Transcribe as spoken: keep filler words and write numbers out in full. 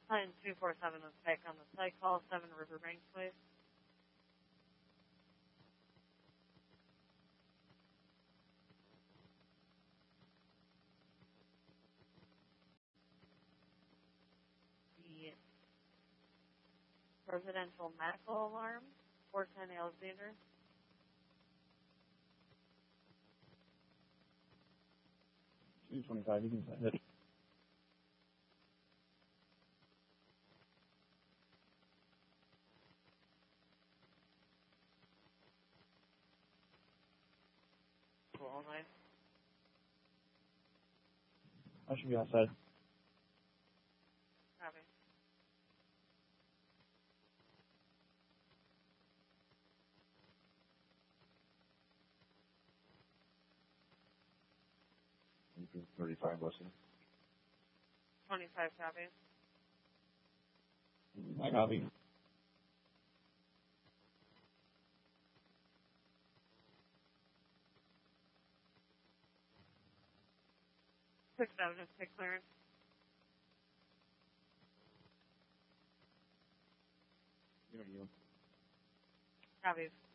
Line two four seven is back on the site call, seven Riverbank Place. The residential medical alarm, four ten Alexander. two twenty-five, you can send it. Cool, nice. I should be outside. Copy. thirty-five listening. twenty-five copy. I copy. six seven is pick clearance. You know you. Copy.